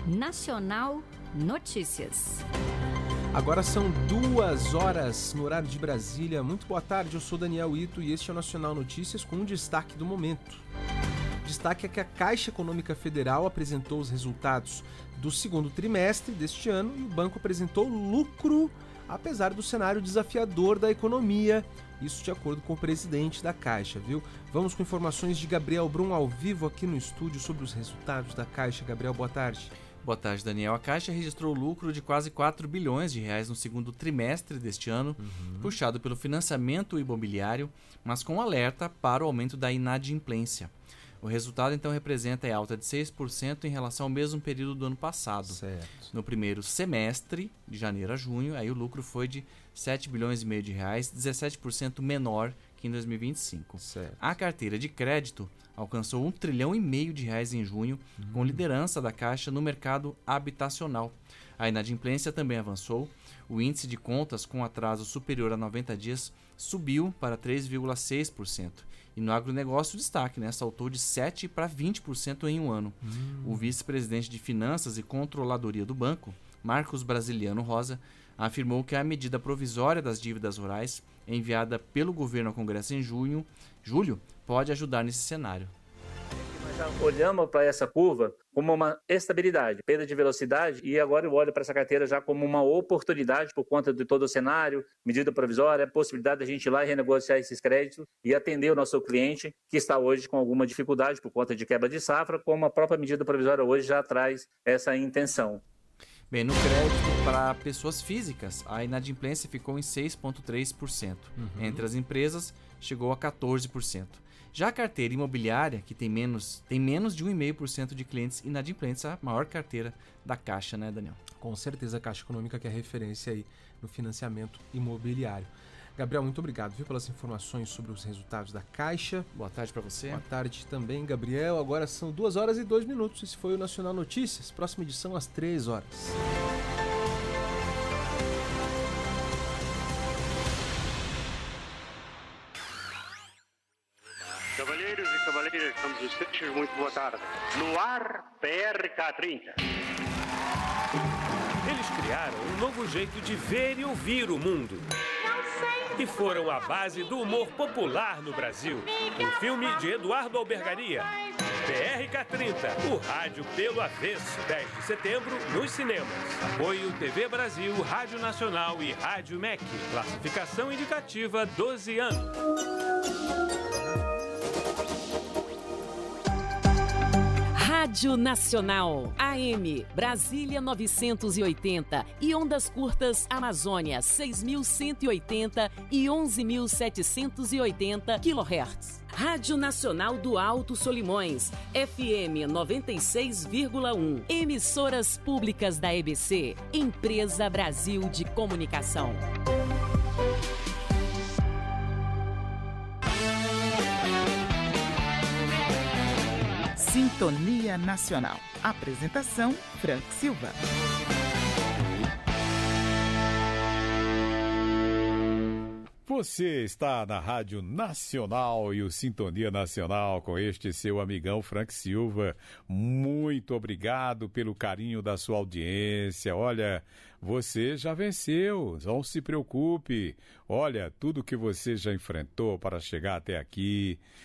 Nacional Notícias. Agora são 2h no horário de Brasília. Muito boa tarde, eu sou Daniel Ito e este é o Nacional Notícias com um destaque do momento. O destaque é que a Caixa Econômica Federal apresentou os resultados do segundo trimestre deste ano e o banco apresentou lucro, apesar do cenário desafiador da economia. Isso de acordo com o presidente da Caixa, viu? Vamos com informações de Gabriel Brum ao vivo aqui no estúdio sobre os resultados da Caixa. Gabriel, boa tarde. Boa tarde, Daniel. A Caixa registrou lucro de quase 4 bilhões de reais no segundo trimestre deste ano, puxado pelo financiamento imobiliário, mas com alerta para o aumento da inadimplência. O resultado, então, representa a alta de 6% em relação ao mesmo período do ano passado. Certo. No primeiro semestre, de janeiro a junho, aí o lucro foi de 7 bilhões e meio de reais, 17% menor que em 2025. Certo. A carteira de crédito alcançou 1,5 trilhão de reais em junho, com liderança da Caixa no mercado habitacional. A inadimplência também avançou. O índice de contas com atraso superior a 90 dias subiu para 3,6%. E no agronegócio, o destaque, saltou de 7% para 20% em um ano. O vice-presidente de Finanças e Controladoria do banco, Marcos Brasiliano Rosa, afirmou que a medida provisória das dívidas rurais, enviada pelo governo ao Congresso em julho, pode ajudar nesse cenário. Nós já olhamos para essa curva como uma estabilidade, perda de velocidade, e agora eu olho para essa carteira já como uma oportunidade por conta de todo o cenário, medida provisória, possibilidade da gente ir lá e renegociar esses créditos e atender o nosso cliente que está hoje com alguma dificuldade por conta de quebra de safra, como a própria medida provisória hoje já traz essa intenção. Bem, no crédito para pessoas físicas, a inadimplência ficou em 6,3%. Entre as empresas, chegou a 14%. Já a carteira imobiliária, que tem menos de 1,5% de clientes inadimplentes, a maior carteira da Caixa, né, Daniel? Com certeza a Caixa Econômica que é referência aí no financiamento imobiliário. Gabriel, muito obrigado, pelas informações sobre os resultados da Caixa. Boa tarde para você. Boa tarde também, Gabriel. Agora são 2h02. Esse foi o Nacional Notícias. Próxima edição às 3h. Cavalheiros e cavalheiras, estamos os seixos, muito boa tarde. No ar, PRK-30. Eles criaram um novo jeito de ver e ouvir o mundo. E foram a base do humor popular no Brasil. Um filme de Eduardo Albergaria. PRK-30, o rádio pelo avesso. 10 de setembro, nos cinemas. Apoio TV Brasil, Rádio Nacional e Rádio MEC. Classificação indicativa 12 anos. Rádio Nacional, AM, Brasília 980 e ondas curtas Amazônia 6.180 e 11.780 kHz. Rádio Nacional do Alto Solimões, FM 96,1. Emissoras públicas da EBC, Empresa Brasil de Comunicação. Sintonia Nacional. Apresentação, Frank Silva. Você está na Rádio Nacional e o Sintonia Nacional com este seu amigão Frank Silva. Muito obrigado pelo carinho da sua audiência. Olha, você já venceu, não se preocupe. Olha, tudo que você já enfrentou para chegar até aqui,